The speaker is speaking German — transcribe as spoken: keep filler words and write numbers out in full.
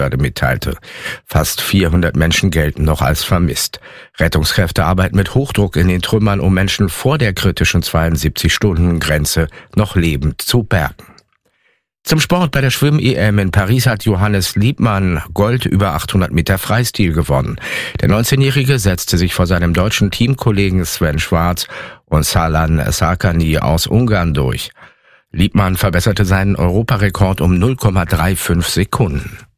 mitteilte. Fast vierhundert Menschen gelten noch als vermisst. Rettungskräfte arbeiten mit Hochdruck in den Trümmern, um Menschen vor der kritischen zweiundsiebzig-Stunden-Grenze noch lebend zu bergen. Zum Sport: Bei der Schwimm-E M in Paris hat Johannes Liebmann Gold über achthundert Meter Freistil gewonnen. Der neunzehnjährige setzte sich vor seinem deutschen Teamkollegen Sven Schwarz und Salan Sarkany aus Ungarn durch. Liebmann verbesserte seinen Europarekord um null Komma fünfunddreißig Sekunden.